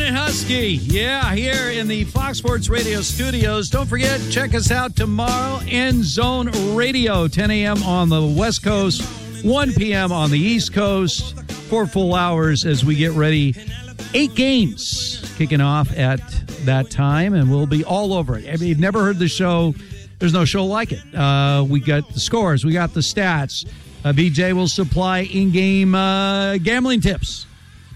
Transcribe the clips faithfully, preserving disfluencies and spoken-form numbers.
and Husky. Yeah, here in the Fox Sports Radio studios. Don't forget, check us out tomorrow, End Zone Radio, ten a.m. on the West Coast, one p.m. on the East Coast. Four full hours as we get ready. Eight games kicking off at that time, and we'll be all over it. If you've never heard the show, there's no show like it. Uh, we got the scores. We got the stats. Uh, B J will supply in-game uh, gambling tips.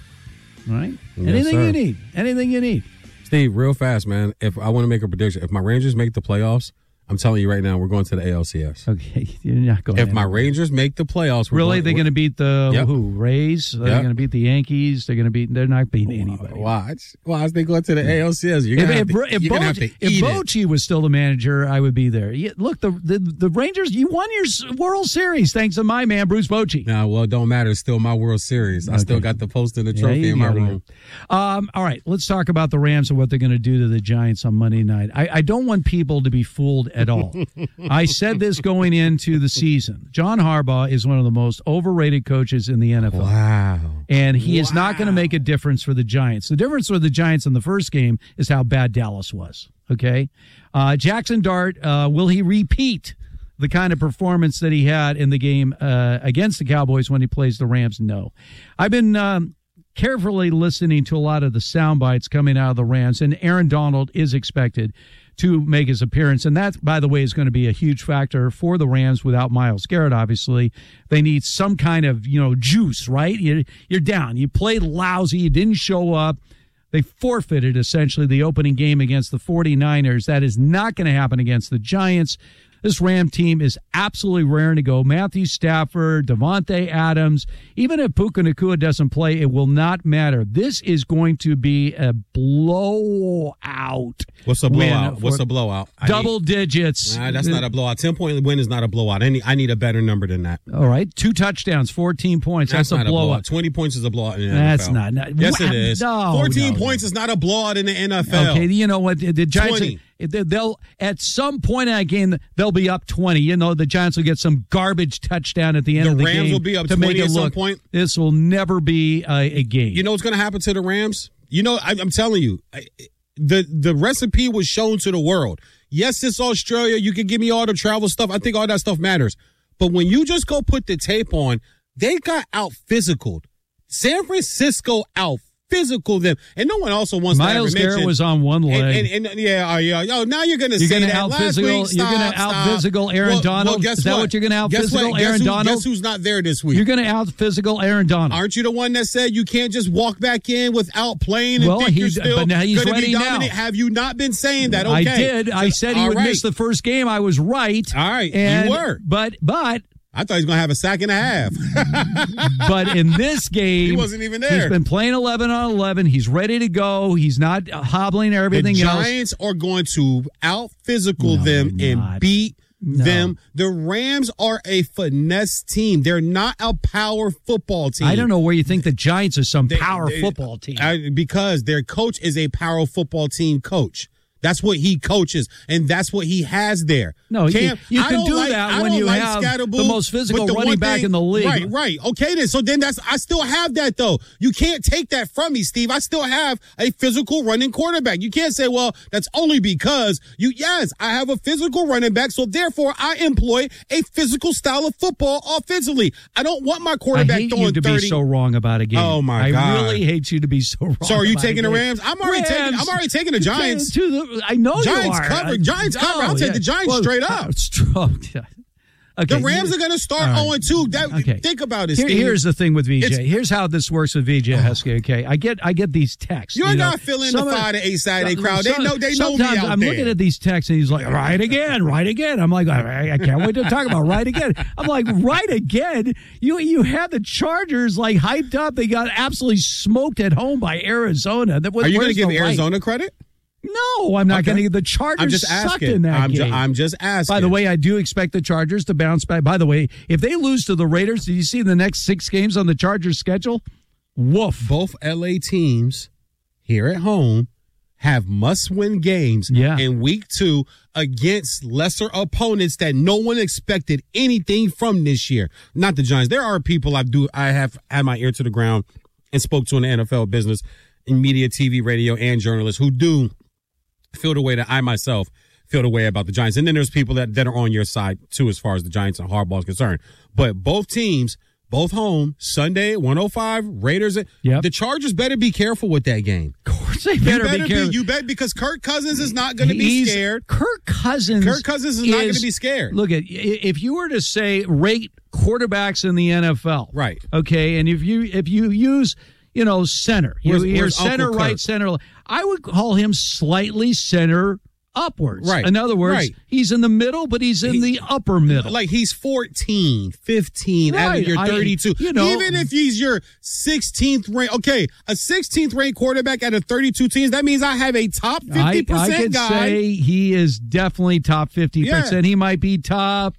All right? Yes, Anything sir. you need. Anything you need. Steve, real fast, man. If I want to make a prediction, if my Rangers make the playoffs, I'm telling you right now, we're going to the A L C S. Okay, you're not going. If my Rangers make the playoffs, we're really, going, they're going to beat the yep. who? Rays. They're yep. going to beat the Yankees. They're going to beat. They're not beating anybody. Watch, watch. They go to the A L C S. You're going if, to if, have to, if, if Bochy was still the manager, I would be there. Yeah, look, the, the the Rangers. You won your World Series thanks to my man Bruce Bochy. Nah, well, it don't matter. It's still my World Series. I okay. still got the poster and the trophy yeah, in my room. Um, all right, let's talk about the Rams and what they're going to do to the Giants on Monday night. I, I don't want people to be fooled at all. I said this going into the season. John Harbaugh is one of the most overrated coaches in the N F L. Wow. And he wow. is not going to make a difference for the Giants. The difference for the Giants in the first game is how bad Dallas was. Okay? Uh, Jackson Dart, uh, will he repeat the kind of performance that he had in the game uh, against the Cowboys when he plays the Rams? No. I've been um, carefully listening to a lot of the sound bites coming out of the Rams, and Aaron Donald is expected to make his appearance. And that, by the way, is going to be a huge factor for the Rams without Myles Garrett, obviously. They need some kind of, you know, juice, right? You're, you're down. You played lousy. You didn't show up. They forfeited, essentially, the opening game against the 49ers. That is not going to happen against the Giants. This Ram team is absolutely raring to go. Matthew Stafford, Devontae Adams, even if Puka Nacua doesn't play, it will not matter. This is going to be a blowout. What's a blowout? What's a blowout? I double need, digits. Nah, that's not a blowout. ten-point win is not a blowout. I need, I need a better number than that. All right. Two touchdowns, fourteen points. That's, that's a, blowout. a blowout. twenty points is a blowout in the that's N F L. That's not. Yes, it is. No, fourteen no, points no. is not a blowout in the N F L. Okay, you know what? The Giants, twenty. They'll at some point in that game they'll be up twenty. You know, the Giants will get some garbage touchdown at the end the of the Rams game. The Rams will be up to twenty make it at some look, point. This will never be a, a game. You know what's going to happen to the Rams? You know, I, I'm telling you, I, the the recipe was shown to the world. Yes, it's Australia. You can give me all the travel stuff. I think all that stuff matters. But when you just go put the tape on, they got out physicaled. San Francisco out physical them, and no one also wants Myles to ever Garrett mention, was on one leg, and, and, and yeah, uh, yeah, yo, now you're going to say that out last physical, week. Stop, you're going to out stop. physical Aaron well, Donald. Well, guess Is that what? what you're going to out guess physical what? Aaron guess who, Donald? Guess who's not there this week? You're going to out physical Aaron Donald. Aren't you the one that said you can't just walk back in without playing and well, think he, you're still but now he's going to ready be dominant? now. Have you not been saying that? Okay, I did. I said he All would right. miss the first game. I was right. All right, and, you were, but but. I thought he was going to have a sack and a half. But in this game, he wasn't even there. He's been playing eleven on eleven. He's ready to go. He's not hobbling or everything the else. The Giants are going to out-physical no, them and not. beat no. them. The Rams are a finesse team. They're not a power football team. I don't know where you think the Giants are some they, power they, football team. I, because their coach is a power football team coach. That's what he coaches, and that's what he has there. No, Cam, you, you can do like, that when you like have Scatterboo, the most physical the running back thing, in the league. Right, right. Okay, then. So then that's I still have that, though. You can't take that from me, Steve. I still have a physical running quarterback. You can't say, well, that's only because you, yes, I have a physical running back, so therefore I employ a physical style of football offensively. I don't want my quarterback I hate throwing you to thirty. be so wrong about a game. Oh, my I God. I really hate you to be so wrong. So are you about taking a the game. Rams? I'm already Rams, taking. I'm already taking the Giants. To the, I know Giants you are. cover. Giants no, cover. I'll take yeah. the Giants well, straight up. Strong. Okay. The Rams are going to start right. oh and two. That, okay. Think about it, Here, Steve. Here's the thing with V J. It's, here's how this works with V J oh. Husky. Okay, I get I get these texts. You ain't you know, got to fill in the five to eight Saturday crowd. They some, know they know me sometimes out I'm there. looking at these texts and he's like, right again, right again. I'm like, I, I can't wait to talk about right again. I'm like, right again. You you had the Chargers like hyped up. They got absolutely smoked at home by Arizona. Are you going to give the Arizona right? credit? No, I'm not okay. going to. The Chargers I'm just sucked asking. in that I'm game. Ju- I'm just asking. By the way, I do expect the Chargers to bounce back. By the way, if they lose to the Raiders, do you see the next six games on the Chargers schedule? Woof. Both L A teams here at home have must-win games yeah. in week two against lesser opponents that no one expected anything from this year. Not the Giants. There are people I do I have had my ear to the ground and spoke to in the N F L business. in media, T V, radio, and journalists who do feel the way that I myself feel the way about the Giants. And then there's people that, that are on your side, too, as far as the Giants and Harbaugh is concerned. But both teams, both home, Sunday, one oh five, Raiders. Yep. The Chargers better be careful with that game. Of course they better, you better be careful. Be, you bet, because Kirk Cousins is not going to be He's, scared. Kirk Cousins Kirk Cousins is, is not going to be scared. Look, at if you were to say rate quarterbacks in the N F L. Right. Okay, and if you if you use, you know, center. You, where's, you're where's center, Uncle right, Kirk? center. I would call him slightly center upwards. Right. In other words, right. he's in the middle, but he's in he, the upper middle. Like he's fourteen, fifteen right. out of your thirty-two. I, you know, even if he's your sixteenth ranked, okay, a sixteenth ranked quarterback out of thirty-two teams, that means I have a top fifty percent I, I could guy. say he is definitely top fifty percent. Yeah. He might be top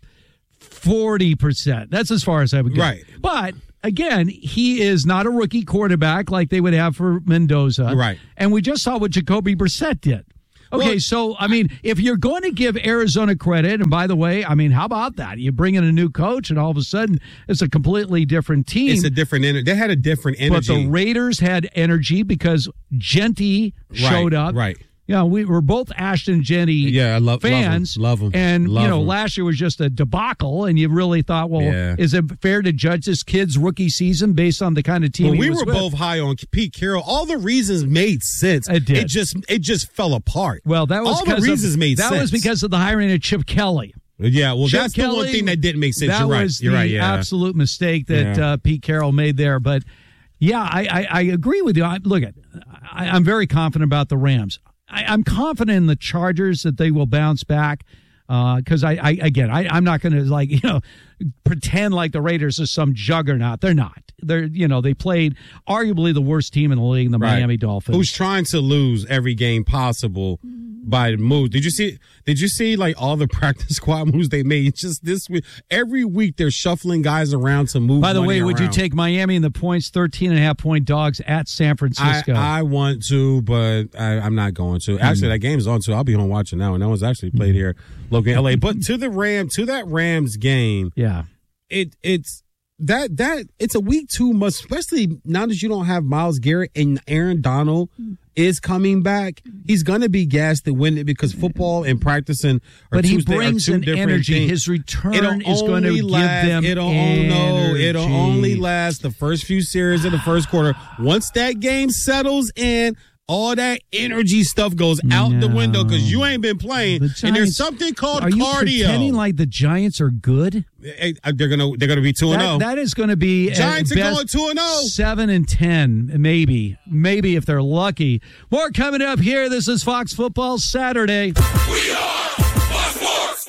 forty percent. That's as far as I would go. Right. But again, he is not a rookie quarterback like they would have for Mendoza. Right. And we just saw what Jacoby Brissett did. Okay, Well, so, I mean, if you're going to give Arizona credit, and by the way, I mean, how about that? You bring in a new coach, and all of a sudden, it's a completely different team. It's a different energy. They had a different energy. But the Raiders had energy because Genty showed right, up. Right. You know, we were both Ashton Genty yeah, I love, fans. Love him. And, love you know, him. last year was just a debacle, and you really thought, well, Yeah. is it fair to judge this kid's rookie season based on the kind of team Well, he we was were with? both high on Pete Carroll. All the reasons made sense. It did. It just it just fell apart. Well, that was all the because reasons of, made that sense. was because of the hiring of Chip Kelly. Yeah, well, Chip that's Kelly, the one thing that didn't make sense. That You're right. was You're the right. Yeah. absolute mistake that Yeah. uh, Pete Carroll made there. But yeah, I, I, I agree with you. I, look, at I, I'm very confident about the Rams. I, I'm confident in the Chargers that they will bounce back. Because uh, I, I, again, I, I'm not going to like you know pretend like the Raiders are some juggernaut. They're not. They're you know they played arguably the worst team in the league, the Right. Miami Dolphins. Who's trying to lose every game possible by the move. Did you see did you see like all the practice squad moves they made just this week? Every week they're shuffling guys around to move. By the way, money would you around. take Miami in the points, thirteen and a half point dogs at San Francisco? I, I want to, but I, I'm not going to. Actually, Mm. that game's on, so I'll be home watching now. And that was actually played here, local in L A. But to the Ram, to that Rams game, yeah. it it's that that it's a week two must, especially now that you don't have Myles Garrett and Aaron Donald is coming back. He's gonna be gassed to win it because football and practicing are But he two, are brings two an different energy. things. His return It'll is going to only give last, them it'll energy. No, it'll only last the first few series of the first quarter. Once that game settles in, all that energy stuff goes out No. the window because you ain't been playing. The and Giants- there's something called Are you cardio. pretending like the Giants are good? Hey, they're gonna they're gonna be two and That, zero. that is going to be Giants at are best going two and zero. seven and ten, maybe, maybe if they're lucky. More coming up here. This is Fox Football Saturday. We are Fox Sports.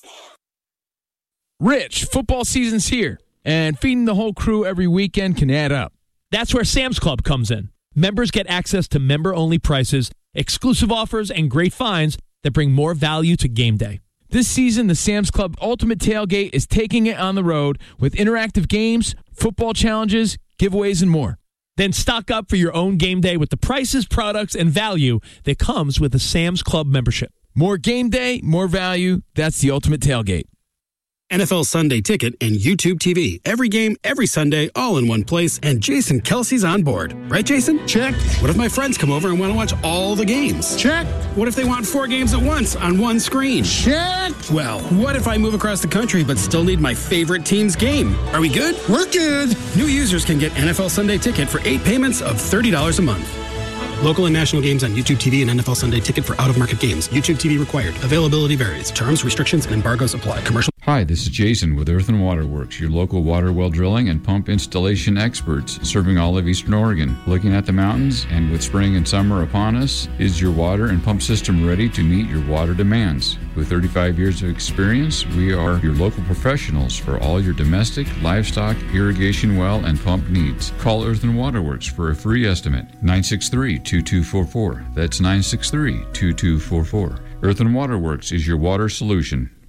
Rich, football season's here, and feeding the whole crew every weekend can add up. That's where Sam's Club comes in. Members get access to member-only prices, exclusive offers, and great finds that bring more value to game day. This season, the Sam's Club Ultimate Tailgate is taking it on the road with interactive games, football challenges, giveaways, and more. Then stock up for your own game day with the prices, products, and value that comes with a Sam's Club membership. More game day, more value. That's the Ultimate Tailgate. N F L Sunday Ticket and YouTube T V. Every game, every Sunday, all in one place. And Jason Kelsey's on board. Right, Jason? Check. What if my friends come over and want to watch all the games? Check. What if they want four games at once on one screen? Check. Well, what if I move across the country but still need my favorite team's game? Are we good? We're good. New users can get N F L Sunday Ticket for eight payments of thirty dollars a month. Local and national games on YouTube T V and N F L Sunday Ticket for out-of-market games. YouTube T V required. Availability varies. Terms, restrictions, and embargoes apply. Commercial. Hi, this is Jason with Earth and Water Works, your local water well drilling and pump installation experts serving all of Eastern Oregon. Looking at the mountains, and with spring and summer upon us, is your water and pump system ready to meet your water demands? With thirty-five years of experience, we are your local professionals for all your domestic, livestock, irrigation well, and pump needs. Call Earth and Water Works for a free estimate. nine six three, two two four four. That's nine six three, two two four four. Earth and Water Works is your water solution.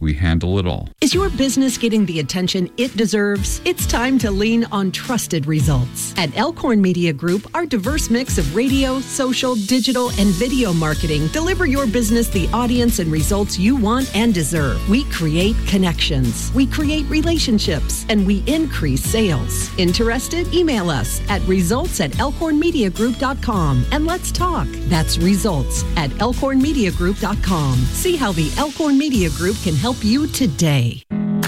We handle it all. Is your business getting the attention it deserves? It's time to lean on trusted results. At Elkhorn Media Group, our diverse mix of radio, social, digital, and video marketing deliver your business the audience and results you want and deserve. We create connections, we create relationships, and we increase sales. Interested? Email us at results at elkhorn media group dot com and let's talk. That's results at elkhorn media group dot com. See how the Elkhorn Media Group can help you today.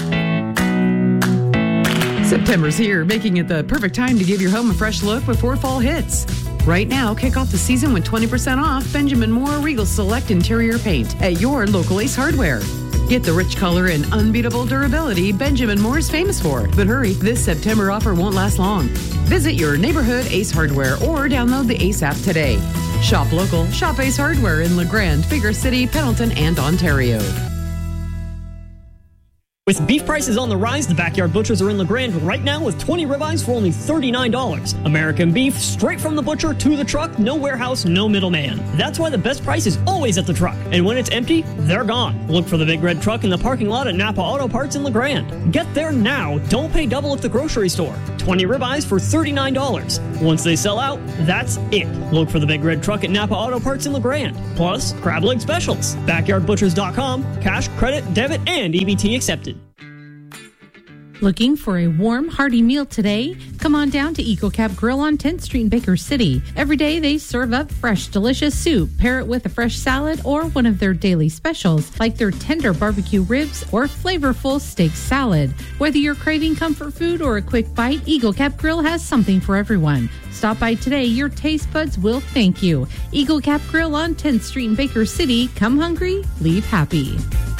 September's here, making it the perfect time to give your home a fresh look before fall hits. Right now, kick off the season with twenty percent off Benjamin Moore Regal Select Interior Paint at your local Ace Hardware. Get the rich color and unbeatable durability Benjamin Moore is famous for. But hurry, this September offer won't last long. Visit your neighborhood Ace Hardware or download the Ace app today. Shop local, shop Ace Hardware in LeGrand, Bigger City, Pendleton, and Ontario. With beef prices on the rise, the Backyard Butchers are in LeGrand right now with twenty ribeyes for only thirty-nine dollars. American beef, straight from the butcher to the truck, no warehouse, no middleman. That's why the best price is always at the truck. And when it's empty, they're gone. Look for the big red truck in the parking lot at Napa Auto Parts in LeGrand. Get there now. Don't pay double at the grocery store. twenty ribeyes for thirty-nine dollars. Once they sell out, that's it. Look for the big red truck at Napa Auto Parts in LeGrand. Plus, crab leg specials. backyard butchers dot com. Cash, credit, debit, and E B T accepted. Looking for a warm, hearty meal today? Come on down to EcoCap Grill on tenth Street in Baker City. Every day they serve up fresh, delicious soup. Pair it with a fresh salad or one of their daily specials, like their tender barbecue ribs or flavorful steak salad. Whether you're craving comfort food or a quick bite, EcoCap Grill has something for everyone. Stop by today. Your taste buds will thank you. EcoCap Grill on tenth Street in Baker City. Come hungry, leave happy.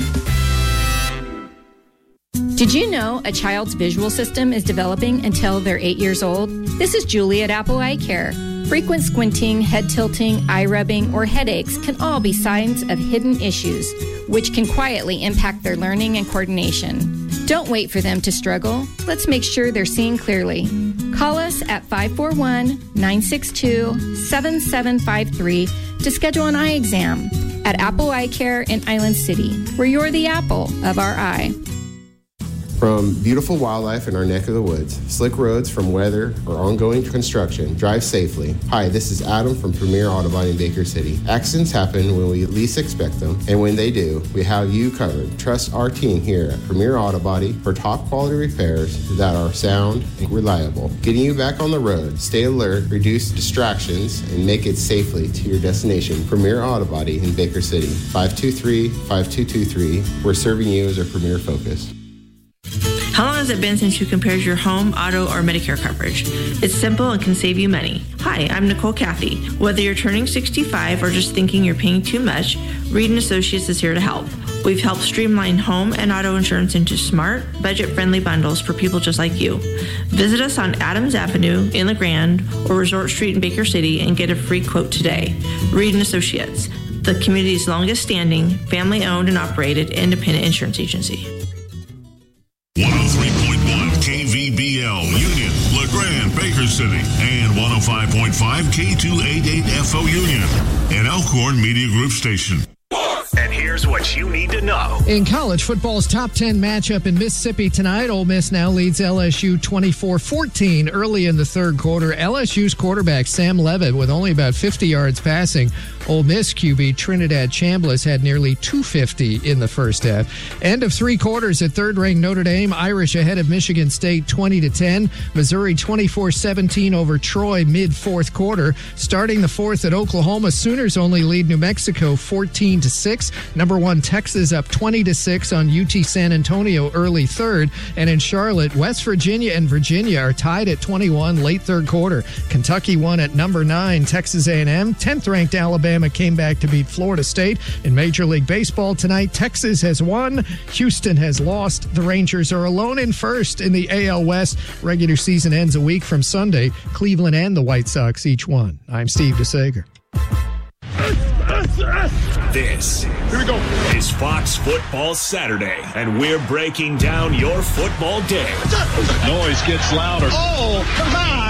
Did you know a child's visual system is developing until they're eight years old? This is Julie at Apple Eye Care. Frequent squinting, head tilting, eye rubbing, or headaches can all be signs of hidden issues, which can quietly impact their learning and coordination. Don't wait for them to struggle. Let's make sure they're seeing clearly. Call us at five four one, nine six two, seven seven five three to schedule an eye exam at Apple Eye Care in Island City, where you're the apple of our eye. From beautiful wildlife in our neck of the woods, slick roads from weather or ongoing construction, drive safely. Hi, this is Adam from Premier Auto Body in Baker City. Accidents happen when we least expect them, and when they do, we have you covered. Trust our team here at Premier Auto Body for top quality repairs that are sound and reliable. Getting you back on the road, stay alert, reduce distractions, and make it safely to your destination. Premier Auto Body in Baker City, five two three, five two two three. We're serving you as our premier focus. How long has it been since you compared your home, auto, or Medicare coverage? It's simple and can save you money. Hi, I'm Nicole Cathy. Whether you're turning sixty-five or just thinking you're paying too much, Reed and Associates is here to help. We've helped streamline home and auto insurance into smart, budget-friendly bundles for people just like you. Visit us on Adams Avenue in LeGrand or Resort Street in Baker City and get a free quote today. Reed and Associates, the community's longest-standing, family-owned and operated independent insurance agency. one oh three point one K V B L, Union, LeGrand, Baker City, and one oh five point five K two eighty-eight F O Union, an Elkhorn Media Group station. And here's what you need to know. In college football's top ten matchup in Mississippi tonight, Ole Miss now leads L S U twenty-four fourteen early in the third quarter. L S U's quarterback Sam Levitt with only about fifty yards passing. Ole Miss Q B Trinidad Chambliss had nearly two hundred fifty in the first half. End of three quarters at third-ranked Notre Dame. Irish ahead of Michigan State twenty to ten. Missouri twenty-four seventeen over Troy mid-fourth quarter. Starting the fourth at Oklahoma, Sooners only lead New Mexico fourteen to six. Number one Texas up twenty to six on U T San Antonio early third. And in Charlotte, West Virginia and Virginia are tied at twenty-one late third quarter. Kentucky won at number nine Texas A and M. tenth-ranked Alabama came back to beat Florida State. In Major League Baseball tonight, Texas has won, Houston has lost. The Rangers are alone in first in the A L West. Regular season ends a week from Sunday. Cleveland and the White Sox each won. I'm Steve DeSager. This Here we go. is Fox Football Saturday, and we're breaking down your football day. Noise gets louder. Oh, come on.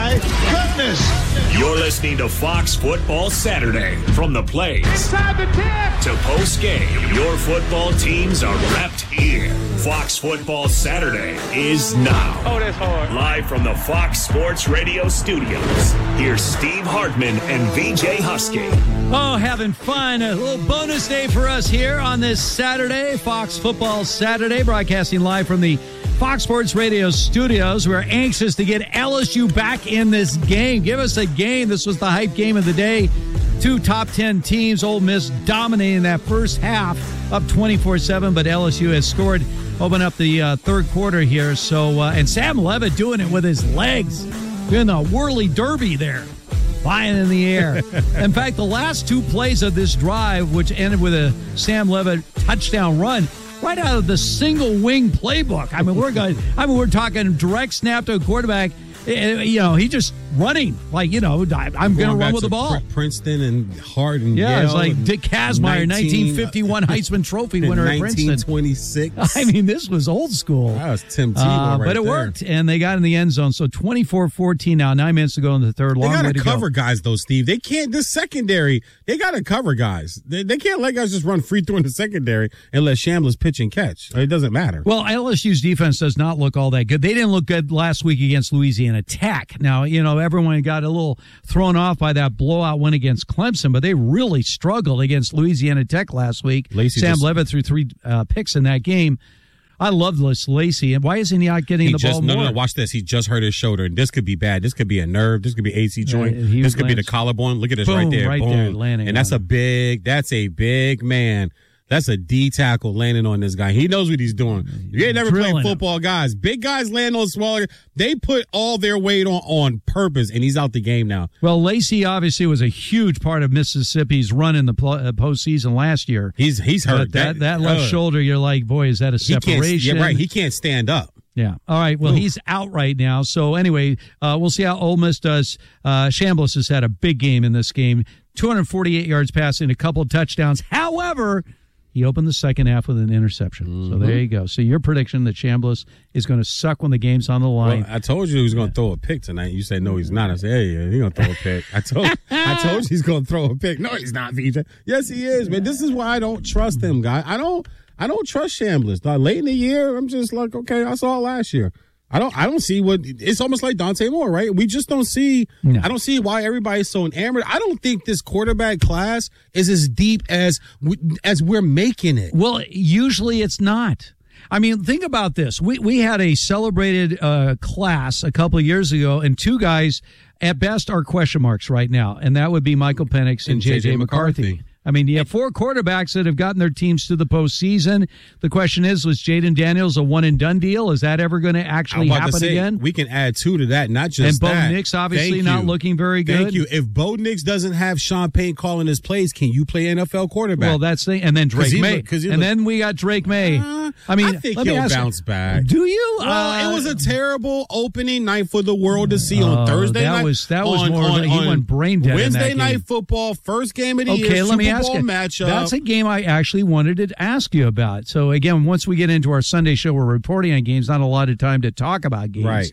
my goodness. You're listening to Fox Football Saturday. From the plays Inside the ten. to post game, your football teams are repped here. Fox Football Saturday is now. Oh, that's hard. Live from the Fox Sports Radio studios. Here's Steve Hartman and V J Husky. Oh, having fun. A little bonus day for us here on this Saturday, Fox Football Saturday, broadcasting live from the Fox Sports Radio studios. We're anxious to get L S U back in this game. Give us a game. This was the hype game of the day. Two top ten teams. Ole Miss dominating that first half, up twenty-four seven, but L S U has scored, open up the uh, third quarter here. So, uh, and Sam Levitt doing it with his legs, doing the whirly derby there, flying in the air. In fact, the last two plays of this drive, which ended with a Sam Levitt touchdown run, right out of the single wing playbook. I mean, we're going. I mean, we're talking direct snap to a quarterback. You know, he just running like, you know, I'm going to run with the ball. Princeton and Hardin. Yeah, it's like Dick Kazmaier, nineteen fifty-one Heisman Trophy winner at Princeton. nineteen twenty-six. I mean, this was old school. That was Tim Tebow uh, right But it there. worked, and they got in the end zone. So twenty-four fourteen now, nine minutes to go in the third. Long They got way to to cover go. guys, though, Steve. They can't, this secondary, they got to cover guys. They, they can't let guys just run free through in the secondary and let Shamblers pitch and catch. It doesn't matter. Well, L S U's defense does not look all that good. They didn't look good last week against Louisiana Tech. Now, you know, everyone got a little thrown off by that blowout win against Clemson, but they really struggled against Louisiana Tech last week. Lacey Sam just- Levitt threw three uh, picks in that game. I love this Lacey, and why isn't he not getting He the just, ball no, more? no, no, watch this. He just hurt his shoulder, and this could be bad. This could be a nerve. This could be A C joint. Yeah, he this could be the lands- collarbone. Look at this Boom, right there. right Boom. there, landing and that's on a big, that's a big man. That's a D tackle landing on this guy. He knows what he's doing. You ain't never Drilling played him. football, guys. Big guys land on smaller. They put all their weight on, on purpose, and he's out the game now. Well, Lacey obviously was a huge part of Mississippi's run in the pl- uh, postseason last year. He's he's hurt. But that, that left uh, shoulder, you're like, boy, is that a he can't- separation? Yeah, right. He can't stand up. Yeah. All right. Well, Ooh. he's out right now. So anyway, uh, we'll see how Ole Miss does. Uh, Shambliss has had a big game in this game. two hundred forty-eight yards passing, a couple of touchdowns. However, he opened the second half with an interception. Mm-hmm. So there you go. So your prediction that Shambliss is going to suck when the game's on the line. Well, I told you he was going to throw a pick tonight. You said, no, he's not. I said, hey, yeah, he's going to throw a pick. I told I told you he's going to throw a pick. No, he's not, V J. Yes, he is, man. This is why I don't trust him, guy. I don't I don't trust Shambliss. Like, late in the year, I'm just like, okay, I saw it last year. I don't. I don't see what. It's almost like Dante Moore, right? We just don't see. No. I don't see why everybody's so enamored. I don't think this quarterback class is as deep as we, as we're making it. Well, usually it's not. I mean, think about this. We we had a celebrated uh, class a couple of years ago, and two guys at best are question marks right now, and that would be Michael Penix and, And J J. J J McCarthy. McCarthy. I mean, you have four quarterbacks that have gotten their teams to the postseason. The question is, was Jaden Daniels a one-and-done deal? Is that ever going to actually I'm about happen to say, again? We can add two to that, not just And Bo that. Nix obviously Thank not you. looking very good. Thank you. If Bo Nix doesn't have Sean Payton calling his plays, can you play N F L quarterback? Well, that's the and then 'Cause Drake he May, look- 'cause he and look- then we got Drake May. Uh, I mean, I think let me he'll ask you, bounce back. Do you? Well, Uh, it was a terrible opening night for the world to see Oh, on Thursday that night. was- that was on, more of on, a- he on went brain dead in Wednesday that game. night football, first game of the Okay, year, let Super me ask Bowl you. matchup. That's a game I actually wanted to ask you about. So again, once we get into our Sunday show, we're reporting on games. Not a lot of time to talk about games. Right.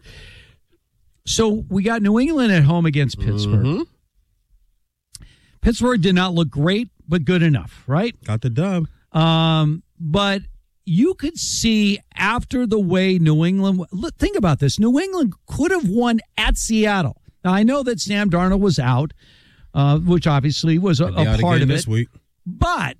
So we got New England at home against Pittsburgh. Mm-hmm. Pittsburgh did not look great, but good enough, right? Got the dub. Um, but you could see after the way New England. Look, think about this: New England could have won at Seattle. Now I know that Sam Darnold was out, uh, which obviously was a, He'll be a out part again of this it. week. But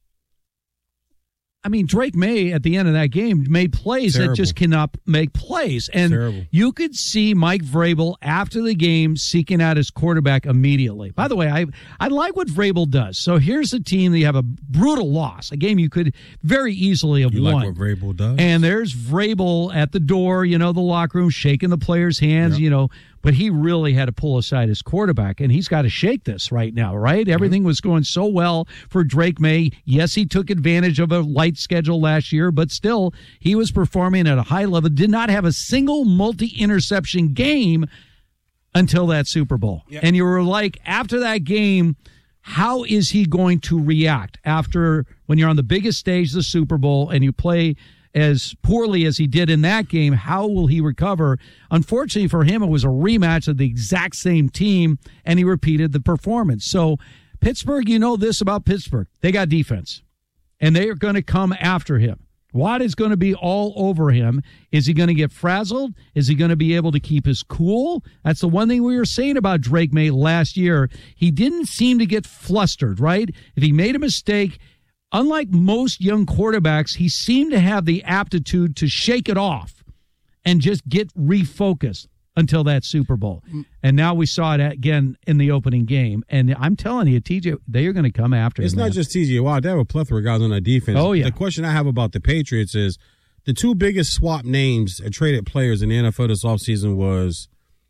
I mean, Drake May at the end of that game made plays Terrible. that just cannot make plays. And Terrible. you could see Mike Vrabel after the game seeking out his quarterback immediately. By the way, I I like what Vrabel does. So here's a team that you have a brutal loss, a game you could very easily have You won. like what Vrabel does? And there's Vrabel at the door, you know, the locker room, shaking the players' hands, Yep. you know, but he really had to pull aside his quarterback, and he's got to shake this right now, right? Everything was going so well for Drake May. Yes, he took advantage of a light schedule last year, but still, he was performing at a high level, did not have a single multi-interception game until that Super Bowl. Yep. And you were like, after that game, how is he going to react after when you're on the biggest stage, the Super Bowl, and you play as poorly as he did in that game, how will he recover? Unfortunately for him, it was a rematch of the exact same team, and he repeated the performance. So Pittsburgh, you know this about Pittsburgh. They got defense, and they are going to come after him. Watt is going to be all over him. Is he going to get frazzled? Is he going to be able to keep his cool? That's the one thing we were saying about Drake May last year. He didn't seem to get flustered, right? If he made a mistake, unlike most young quarterbacks, he seemed to have the aptitude to shake it off and just get refocused until that Super Bowl. And now we saw it again in the opening game. And I'm telling you, T J, they are going to come after him. It's not just T J Watt. They have a plethora of guys on that defense. Oh, yeah. The question I have about the Patriots is the two biggest swap names, uh, traded players in the N F L this offseason was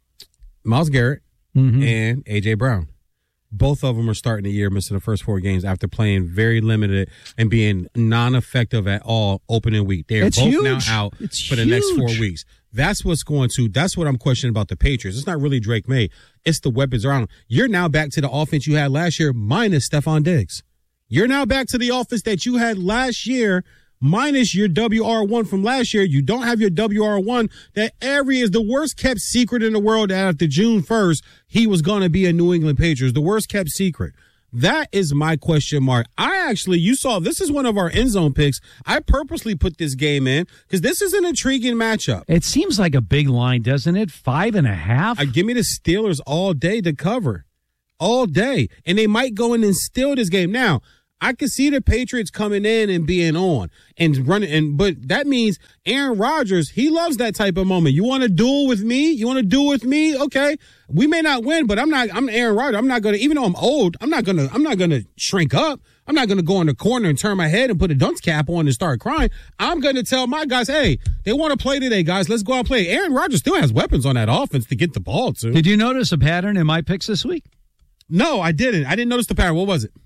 Myles Garrett mm-hmm. and A J. Brown. Both of them are starting the year missing the first four games after playing very limited and being non-effective at all opening week. They are it's both huge. now out it's for the huge. next four weeks. That's what's going to, that's what I'm questioning about the Patriots. It's not really Drake May. It's the weapons around. You're now back to the offense you had last year minus Stephon Diggs. You're now back to the offense that you had last year minus your W R one from last year. You don't have your W R one. That every is the worst kept secret in the world that after June first, he was going to be a New England Patriots. The worst kept secret. That is my question mark. I actually, you saw, this is one of our end zone picks. I purposely put this game in because this is an intriguing matchup. It seems like a big line, doesn't it? Five and a half? Uh, give me the Steelers all day to cover. All day. And they might go in and steal this game. Now, I can see the Patriots coming in and being on and running, and but that means Aaron Rodgers, he loves that type of moment. You want to duel with me? You want to duel with me? Okay, we may not win, but I'm not. I'm Aaron Rodgers. I'm not gonna. Even though I'm old, I'm not gonna. I'm not gonna shrink up. I'm not gonna go in the corner and turn my head and put a dunce cap on and start crying. I'm gonna tell my guys, hey, they want to play today, guys. Let's go out and play. Aaron Rodgers still has weapons on that offense to get the ball to. Did you notice a pattern in my picks this week? No, I didn't. I didn't notice the pattern. What was it?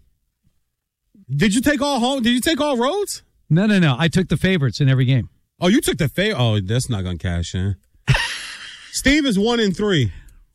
Did you take all home? Did you take all roads? No, no, no. I took the favorites in every game. Oh, you took the favorite. Oh, that's not going to cash in. Steve is one and three.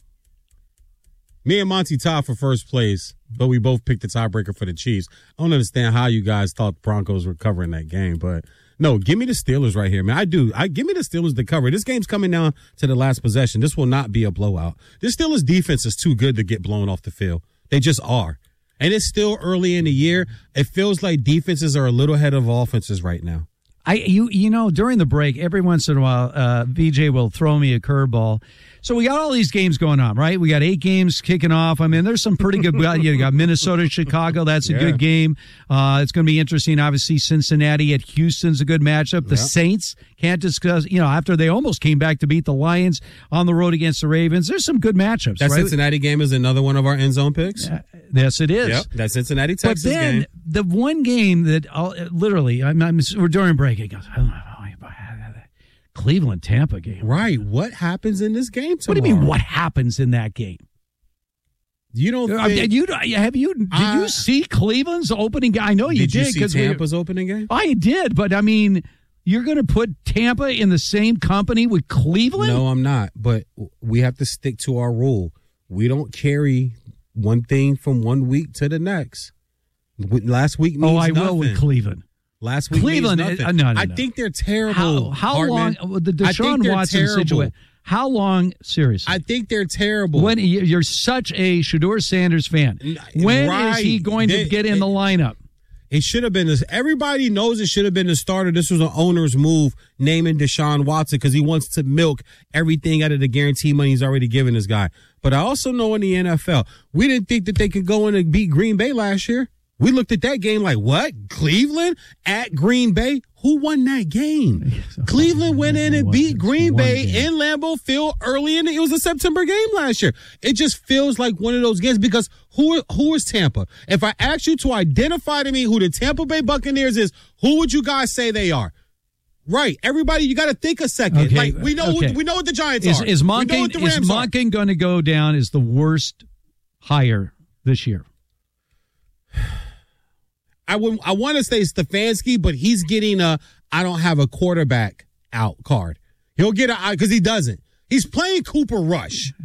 Me and Monty tied for first place, but we both picked the tiebreaker for the Chiefs. I don't understand how you guys thought the Broncos were covering that game, but no, give me the Steelers right here, man. I do. I give me the Steelers to cover. This game's coming down to the last possession. This will not be a blowout. This Steelers defense is too good to get blown off the field. They just are. And it's still early in the year. It feels like defenses are a little ahead of offenses right now. I you you know during the break, every once in a while, uh, V J will throw me a curveball. So we got all these games going on, right? We got eight games kicking off. I mean, there's some pretty good. You got Minnesota, Chicago. That's a yeah. good game. Uh, it's going to be interesting. Obviously, Cincinnati at Houston's a good matchup. The yeah. Saints can't discuss. You know, after they almost came back to beat the Lions on the road against the Ravens, there's some good matchups. That right? Cincinnati game is another one of our end zone picks. Uh, yes, it is. Yep, that Cincinnati Texas but then, game. The one game that I'll, literally, I'm, I'm, we're during break. It goes, I don't know. Cleveland Tampa game. Right. What happens in this game tomorrow? What do you mean what happens in that game? You don't think, I mean, you have you did I, you see Cleveland's opening game? I know you did. Did you see Tampa's we, opening game? I did, but I mean, you're going to put Tampa in the same company with Cleveland? No, I'm not. But we have to stick to our rule. We don't carry one thing from one week to the next. Last week means Oh, I nothing. will with Cleveland. Last week Cleveland, means nothing. uh, no, no, I no. think they're terrible. How, how long? The Deshaun Watson situation. How long? Seriously, I think they're terrible. When you're such a Shedeur Sanders fan, when right. is he going they, to get in they, the lineup? It should have been this. Everybody knows it should have been the starter. This was an owner's move naming Deshaun Watson because he wants to milk everything out of the guarantee money he's already given this guy. But I also know in the N F L, we didn't think that they could go in and beat Green Bay last year. We looked at that game like, what? Cleveland at Green Bay? Who won that game? Cleveland went in and beat Green Bay in Lambeau Field early in the, it was a September game last year. It just feels like one of those games because who who is Tampa? If I asked you to identify to me who the Tampa Bay Buccaneers is, who would you guys say they are? Right. Everybody, you got to think a second. Okay. Like we know okay. who, we know what the Giants is, are. Is Monken, is Monken going to go down as the worst hire this year? I would. I want to say Stefanski, but he's getting a I don't have a quarterback out card. He'll get a because he doesn't. He's playing Cooper Rush.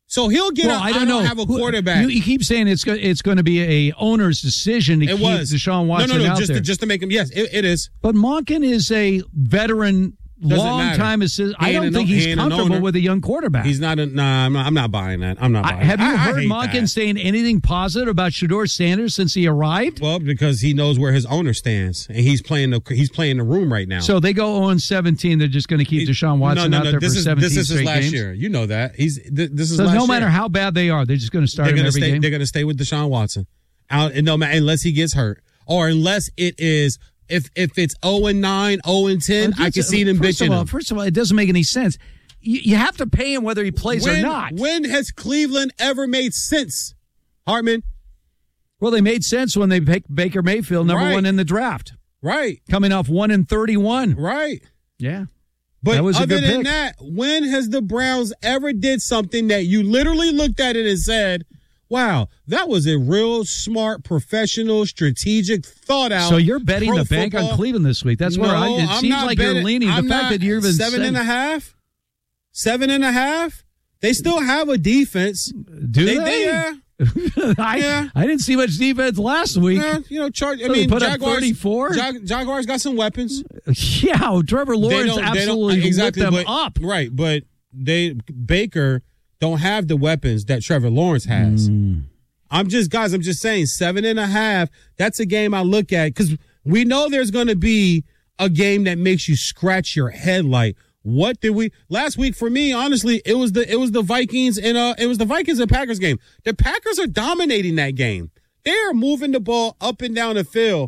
So he'll get. Well, a, I don't I know. don't have a quarterback. You, you keep saying it's go, it's going to be a owner's decision to it keep was. Deshaun Watson no, no, no, out just there. To, just to make him. Yes, it, it is. But Monken is a veteran, Doesn't long matter. time assistant. I He don't ain't think an- he's he ain't an comfortable owner. with a young quarterback. He's not. A, nah, I'm not. I'm not buying that. I'm not I, buying. have you I, I heard hate Monken that. saying anything positive about Shedeur Sanders since he arrived? Well, because he knows where his owner stands, and he's playing the he's playing the room right now. So they go oh and seventeen. They're just going to keep Deshaun Watson no, no, no. out there this for is, seventeen This is his straight last games. year. You know that. He's th- this is So last no year. matter how bad they are, they're just going to start they're him gonna every stay. game. They're going to stay with Deshaun Watson, out and no matter unless he gets hurt, or unless it is if if it's oh and nine, oh and ten, Well, I can just- see them first bitching of all, him. First of all, it doesn't make any sense. You, you have to pay him whether he plays when, or not. When has Cleveland ever made sense, Hartman? Well, they made sense when they picked Baker Mayfield, number Right. one in the draft. Right. Coming off one and thirty-one. Right. Yeah. But that was a other good than pick. that, when has the Browns ever did something that you literally looked at it and said, wow, that was a real smart, professional, strategic, thought out. So you're betting pro the bank football? on Cleveland this week. That's no, where I, it I'm seems not like betting, you're leaning. I'm the fact not, that you're even seven said, and a half, seven and a half. They still have a defense. Do they? they yeah. I, Yeah. I didn't see much defense last week. Yeah, you know, charge. I So they mean, put up Jaguars. thirty-four? Jag, Jaguars got some weapons. Yeah, Trevor They Lawrence don't- they don't- absolutely exactly, lit them but, up. Right, but they Baker don't have the weapons that Trevor Lawrence has. Mm. I'm just, guys, I'm just saying, seven and a half, that's a game I look at because we know there's going to be a game that makes you scratch your head like, what did we last week for me, honestly, it was the it was the Vikings and uh it was the Vikings and Packers game. The Packers are dominating that game. They are moving the ball up and down the field.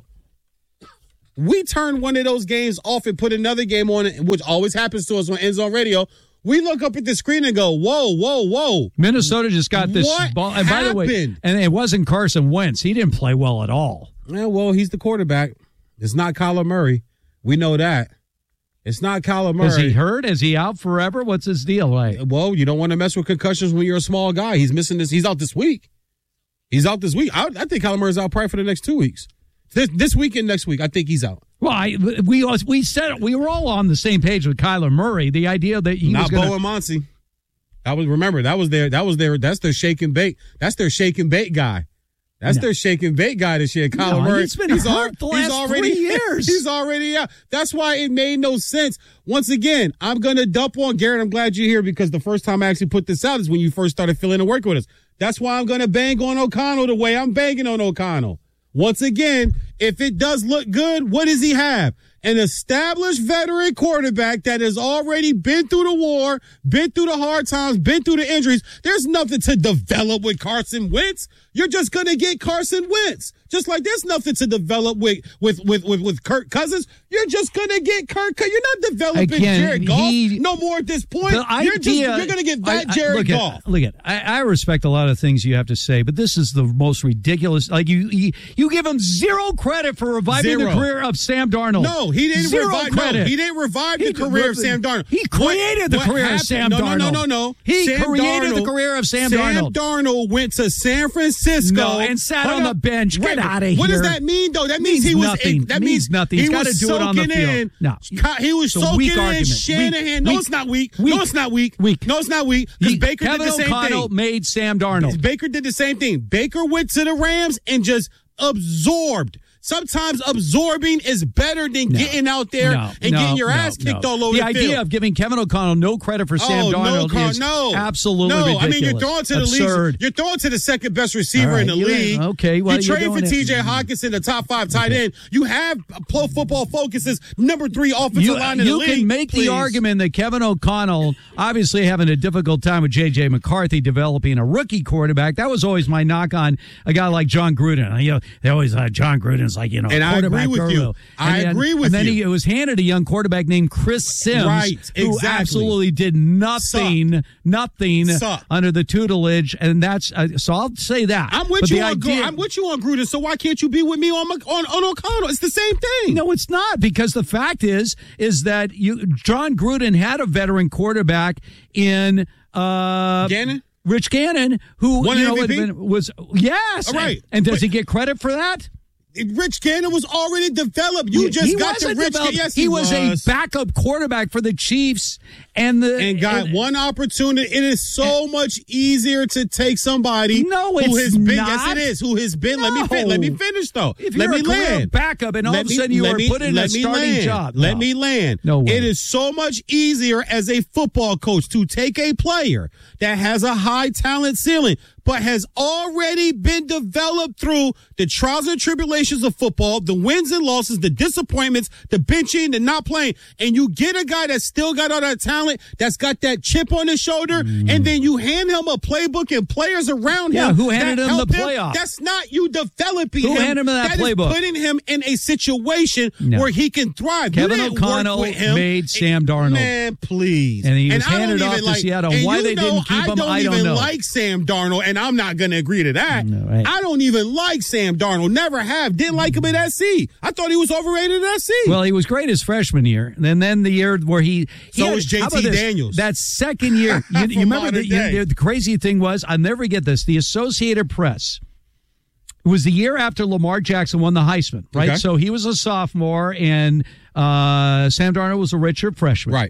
We turn one of those games off and put another game on, which always happens to us on End Zone Radio. We look up at the screen and go, whoa, whoa, whoa. Minnesota just got this What ball. And by the way, happened? and it wasn't Carson Wentz. He didn't play well at all. Yeah, well, he's the quarterback. It's not Kyler Murray. We know that. It's not Kyler Murray. Is he hurt? Is he out forever? What's his deal like? Well, you don't want to mess with concussions when you're a small guy. He's missing this. He's out this week. He's out this week. I, I think Kyler Murray's out probably for the next two weeks. This, this week and next week, I think he's out. Well, I, we we said we were all on the same page with Kyler Murray. The idea that he Not was going Bo and Monty. That was remember that was their that was their that's their shake and bake. That's their shake and bake guy. That's No. their shake and bake guy this year. Kyler No, Murray. he's been hurt the last already three years. He's already out. That's why it made no sense. Once again, I'm gonna dump on Garrett. I'm glad you're here because the first time I actually put this out is when you first started filling and working with us. That's why I'm gonna bang on O'Connell the way I'm banging on O'Connell. Once again, if it does look good, what does he have? An established veteran quarterback that has already been through the war, been through the hard times, been through the injuries. There's nothing to develop with Carson Wentz. You're just going to get Carson Wentz. Just like there's nothing to develop with with with with, with Kirk Cousins. You're just going to get Kirk Cousins. You're not developing Again, Jared Goff he- no more at this point. The You're just idea- you're going to get that I- I- Jared look Goff. At, look at, I, I respect a lot of things you have to say, but this is the most ridiculous. Like you, you, you give him zero credit for reviving Zero. the career of Sam Darnold. No, he didn't zero revive. credit. No, he didn't revive He the career of did- Sam Darnold. He created the What- career what of Sam happened- Darnold. No, no, no, no, no. He Sam created the Darnold- career of Sam, Sam Darnold. Darnold went to San Francisco. No, and sat Hold on the up. bench. Get Wait, outta What here. does that mean, though? That means, Means he was. nothing. That Means means nothing. He He's gotta was do it on the soaking field. in. No. He was It's a soaking weak in argument. Shanahan. Weak. No, it's not weak. Weak. No, it's not weak. Weak. No, it's not weak. Because He- Baker Kevin did the same O'Connell thing. made Sam Darnold. Baker did the same thing. Baker went to the Rams and just absorbed. Sometimes absorbing is better than No. getting out there No, and no, getting your no, ass kicked no. all over the the, idea field. of giving Kevin O'Connell no credit for Sam oh, Darnold no, is no, absolutely no. ridiculous. I mean, you're throwing to the Absurd. league. You're throwing to the second best receiver All right, in the you- league. okay, well, you you're trade for doing it. T J Hawkinson, the top five tight end. You have Pro Football Focus's number three offensive You, line in you the league. can make Please. the argument that Kevin O'Connell, obviously having a difficult time with J J McCarthy developing a rookie quarterback. That was always my knock on a guy like John Gruden. You know, they always uh, John Gruden's like you know, And I quarterback agree with you. guru. I And then- agree with And then you. he, it was handed a young quarterback named Chris Sims, Right, who exactly. absolutely did nothing, nothing Sucked. under the tutelage, and that's uh, so. I'll say that. I'm with But you the on idea- Gru- I'm with you on Gruden. So why can't you be with me on Mc- on, on O'Connell? It's the same thing. No, it's not, because the fact is is that you John Gruden had a veteran quarterback in uh, Gannon? Rich Gannon, who Won you know M V P? had been- was yes, All right. and, and does But- he get credit for that? Rich Gannon was already developed. You just he got to Rich Gannon. Yes, he, he was, was a backup quarterback for the Chiefs, and the and got and, one opportunity. It is so and, much easier to take somebody no, who it's has been. not. Yes, it is. Who has been. No. Let me fin- let me finish though. If let you're me a career land. backup, and all let of a me, sudden you are me, put in a starting land. job. Let no. me land. No way. It is so much easier as a football coach to take a player that has a high talent ceiling, but has already been developed through the trials and tribulations of football, the wins and losses, the disappointments, the benching, the not playing, and you get a guy that's still got all that talent, that's got that chip on his shoulder, mm. and then you hand him a playbook and players around yeah, him. Who handed him the playoff? Him. That's not you developing who him. Who handed him that, that playbook? Is putting him in a situation no. where he can thrive. Kevin you didn't O'Connell work with him. made Sam Darnold. Man, please. And he was and handed off to like, Seattle. Why they know, didn't keep I him, don't I don't even know. like Sam Darnold, and I'm not going to agree to that. No, right. I don't even like Sam Darnold. Never have. Didn't like him at S C. I thought he was overrated at S C. Well, he was great his freshman year. And then the year where he... he so had, was J T Daniels. That second year. You, you remember the, you, the crazy thing was, I'll never get this, the Associated Press... It was the year after Lamar Jackson won the Heisman, right? Okay. So he was a sophomore, and uh, Sam Darnold was a redshirt freshman. Right.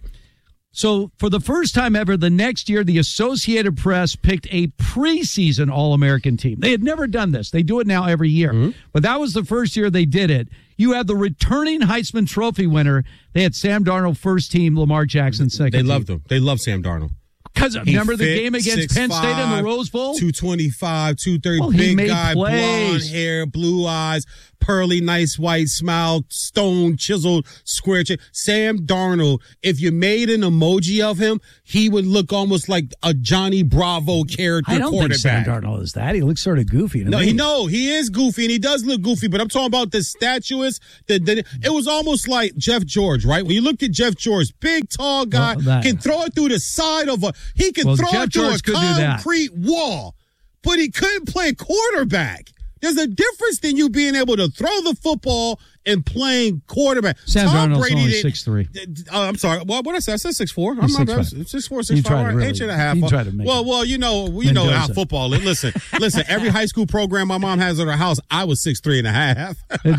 So for the first time ever, the next year, the Associated Press picked a preseason All-American team. They had never done this. They do it now every year. Mm-hmm. But that was the first year they did it. You had the returning Heisman Trophy winner. They had Sam Darnold first team, Lamar Jackson second They team. loved him. They loved Sam Darnold. Because remember the game against Penn State in the Rose Bowl? two twenty-five, two thirty, well, big made guy, plays. blonde hair, blue eyes, pearly, nice white smile, stone, chiseled, square chin. Sam Darnold, if you made an emoji of him, he would look almost like a Johnny Bravo character I don't quarterback. think Sam Darnold is that. He looks sort of goofy to no, me. he no, he is goofy, and he does look goofy, but I'm talking about the statuesque. The, the, it was almost like Jeff George, right? When you looked at Jeff George, big, tall guy, well, that, can throw it through the side of a, he can well, throw Jeff it through George a could do that. concrete wall, but he couldn't play quarterback. There's a difference in you being able to throw the football and playing quarterback. Sam Tom Darnold's Brady only did, six three. Uh, I'm sorry. Well, what I said? I said six four. I'm He's not six bad. five. Six four, You six tried five, to really- inch and a half. you tried to make well, it. well, you know, you know how Mendoza. football is. Listen, listen. Every high school program my mom has at her house, I was six three and a half.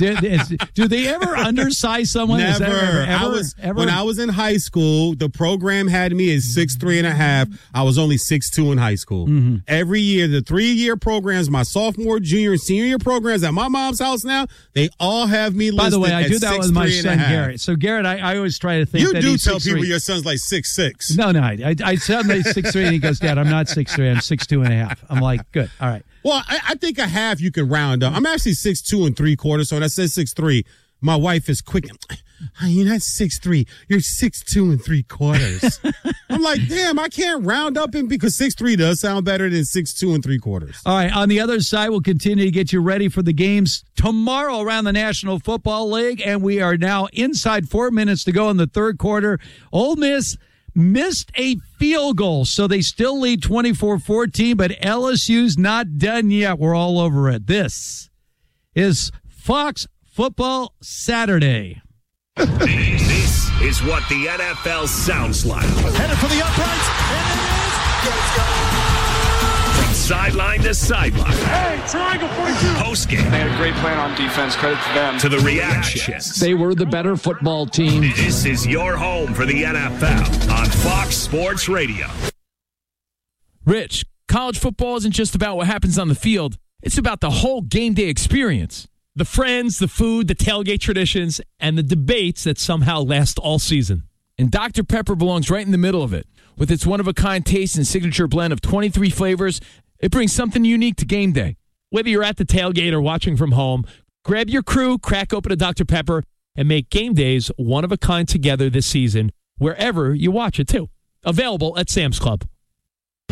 Do they ever undersize someone? Never. Is that ever, ever, I was, ever? When I was in high school, the program had me at six three and a half. I was only six two in high school. Mm-hmm. Every year, the three year programs, my sophomore, junior, and senior year programs at my mom's house now, they all have me listed. By the way, I at do that six, with my three and a son half. Garrett. So Garrett, I, I always try to think You that do he's tell six people three. your son's like six six. No, no, I, I tell him he's six three, and he goes, "Dad, I'm not six three. I'm six two and a half." I'm like, "Good, all right." Well, I, I think a half you can round up. I'm actually six two and three quarters, so when I said six three, my wife is quick. You're not six three. You're six two and three quarters. I'm like, damn, I can't round up in because six three does sound better than six two and three quarters. All right, on the other side, we'll continue to get you ready for the games tomorrow around the National Football League, and we are now inside four minutes to go in the third quarter. Ole Miss missed a field goal, so they still lead twenty-four fourteen, but L S U's not done yet. We're all over it. This is Fox Football Saturday. This is what the N F L sounds like. Headed for the uprights, and it is. From sideline to sideline. Hey, triangle forty-two. Post game. They had a great plan on defense. Credit to them. To the reactions. They were the better football team. This is your home for the N F L on Fox Sports Radio. Rich, college football isn't just about what happens on the field. It's about the whole game day experience. The friends, the food, the tailgate traditions, and the debates that somehow last all season. And Doctor Pepper belongs right in the middle of it. With its one-of-a-kind taste and signature blend of twenty-three flavors, it brings something unique to game day. Whether you're at the tailgate or watching from home, grab your crew, crack open a Doctor Pepper, and make game days one-of-a-kind together this season, wherever you watch it, too. Available at Sam's Club.